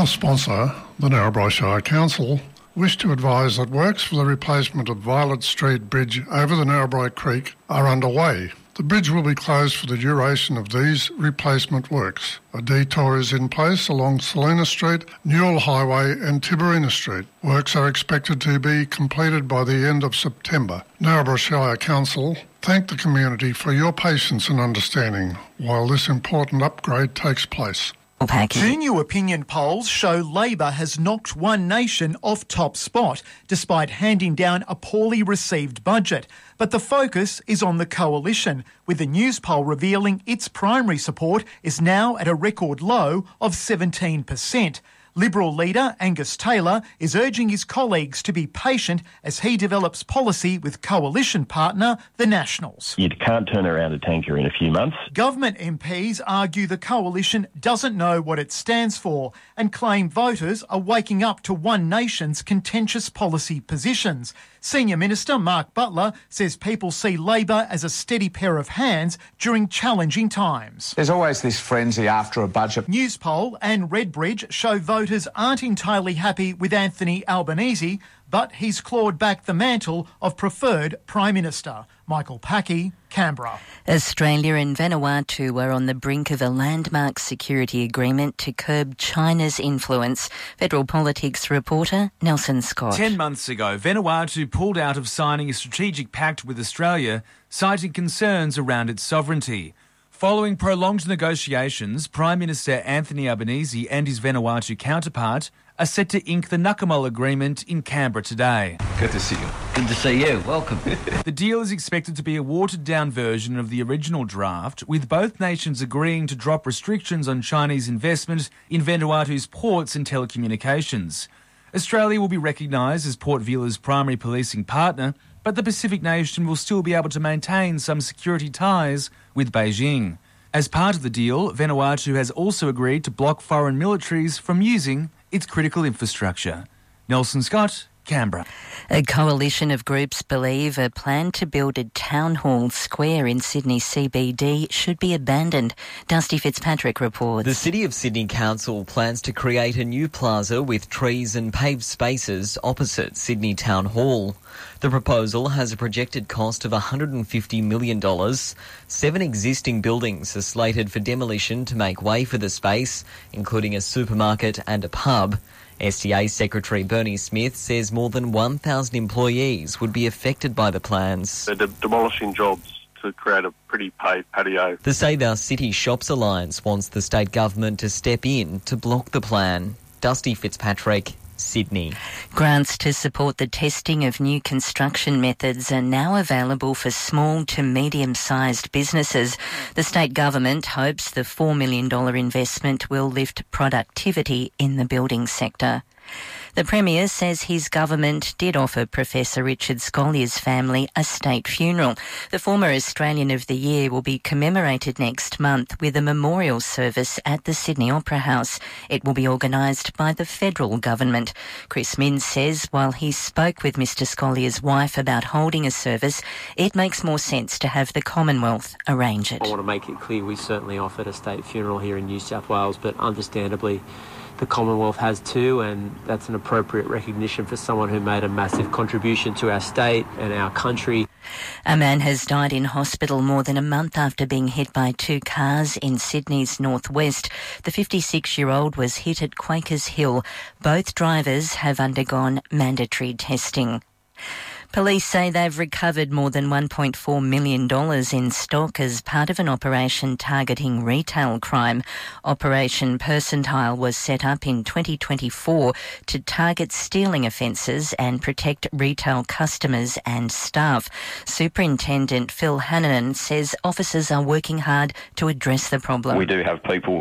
sponsor, the Narrabri Shire Council, wish to advise that works for the replacement of Violet Street Bridge over the Narrabri Creek are underway. The bridge will be closed for the duration of these replacement works. A detour is in place along Salina Street, Newell Highway and Tiberina Street. Works are expected to be completed by the end of September. Narrabri Shire Council thank the community for your patience and understanding while this important upgrade takes place. Two new opinion polls show Labor has knocked One Nation off top spot, despite handing down a poorly received budget. But the focus is on the coalition, with the news poll revealing its primary support is now at a record low of 17%. Liberal leader Angus Taylor is urging his colleagues to be patient as he develops policy with coalition partner, the Nationals. You can't turn around a tanker in a few months. Government MPs argue the coalition doesn't know what it stands for and claim voters are waking up to One Nation's contentious policy positions. Senior Minister Mark Butler says people see Labor as a steady pair of hands during challenging times. There's always this frenzy after a budget. Newspoll and Redbridge show voters aren't entirely happy with Anthony Albanese, but he's clawed back the mantle of preferred Prime Minister. Michael Packey, Canberra. Australia and Vanuatu are on the brink of a landmark security agreement to curb China's influence. Federal Politics reporter Nelson Scott. 10 months ago, Vanuatu pulled out of signing a strategic pact with Australia, citing concerns around its sovereignty. Following prolonged negotiations, Prime Minister Anthony Albanese and his Vanuatu counterpart are set to ink the Nakamal Agreement in Canberra today. Good to see you. Good to see you. Welcome. The deal is expected to be a watered-down version of the original draft, with both nations agreeing to drop restrictions on Chinese investment in Vanuatu's ports and telecommunications. Australia will be recognised as Port Vila's primary policing partner, but the Pacific nation will still be able to maintain some security ties with Beijing. As part of the deal, Vanuatu has also agreed to block foreign militaries from using its critical infrastructure. Nelson Scott, Canberra. A coalition of groups believe a plan to build a town hall square in Sydney CBD should be abandoned. Dusty Fitzpatrick reports. The City of Sydney Council plans to create a new plaza with trees and paved spaces opposite Sydney Town Hall. The proposal has a projected cost of $150 million. 7 existing buildings are slated for demolition to make way for the space, including a supermarket and a pub. STA Secretary Bernie Smith says more than 1,000 employees would be affected by the plans. They're demolishing jobs to create a pretty paved patio. The Save Our City Shops Alliance wants the state government to step in to block the plan. Dusty Fitzpatrick, Sydney. Grants to support the testing of new construction methods are now available for small to medium-sized businesses. The state government hopes the $4 million investment will lift productivity in the building sector. The Premier says his government did offer Professor Richard Scollier's family a state funeral. The former Australian of the Year will be commemorated next month with a memorial service at the Sydney Opera House. It will be organised by the federal government. Chris Minns says while he spoke with Mr Scollier's wife about holding a service, it makes more sense to have the Commonwealth arrange it. I want to make it clear we certainly offered a state funeral here in New South Wales, but understandably the Commonwealth has too, and that's an appropriate recognition for someone who made a massive contribution to our state and our country. A man has died in hospital more than a month after being hit by 2 cars in Sydney's northwest. The 56-year-old was hit at Quakers Hill. Both drivers have undergone mandatory testing. Police say they've recovered more than $1.4 million in stock as part of an operation targeting retail crime. Operation Percentile was set up in 2024 to target stealing offences and protect retail customers and staff. Superintendent Phil Hannanen says officers are working hard to address the problem. We do have people